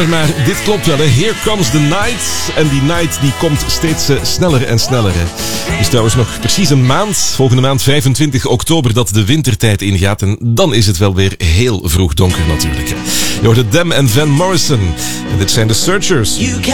Maar dit klopt wel, hè. Here comes the night. En die night die komt steeds sneller en sneller. Hè. Het is trouwens nog precies een maand, volgende maand 25 oktober, dat de wintertijd ingaat. En dan is het wel weer heel vroeg donker natuurlijk. Hè. Je hoort Dem en Van Morrison. En dit zijn de Searchers.